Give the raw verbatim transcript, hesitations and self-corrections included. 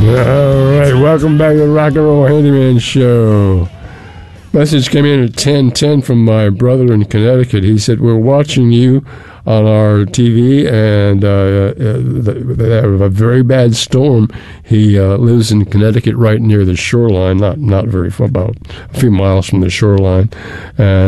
All right, welcome back to the Rock and Roll Handyman Show. Message came in at ten ten from my brother in Connecticut. He said, we're watching you on our T V, and uh, uh, they have a very bad storm. He uh, lives in Connecticut right near the shoreline, not, not very far, about a few miles from the shoreline. And